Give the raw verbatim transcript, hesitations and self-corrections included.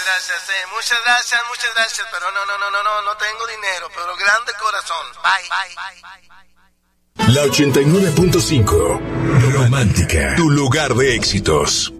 gracias, eh, muchas gracias, muchas gracias, pero no, no, no, no, no, no tengo dinero, pero grande corazón. Bye, bye, bye, bye. La ochenta y nueve punto cinco, romántica, tu lugar de éxitos.